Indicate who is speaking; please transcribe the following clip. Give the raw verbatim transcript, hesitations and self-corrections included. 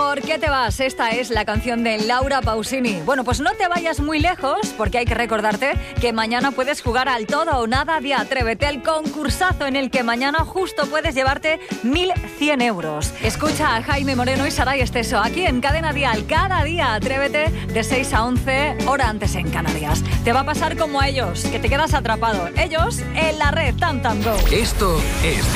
Speaker 1: ¿Por qué te vas? Esta es la canción de Laura Pausini. Bueno, pues no te vayas muy lejos, porque hay que recordarte que mañana puedes jugar al todo o nada de Atrévete, el concursazo en el que mañana justo puedes llevarte mil cien euros. Escucha a Jaime Moreno y Saray Esteso aquí en Cadena Dial. Cada día Atrévete de seis a once, hora antes en Canarias. Te va a pasar como a ellos, que te quedas atrapado. Ellos en la red Tam Tam Go.
Speaker 2: Esto es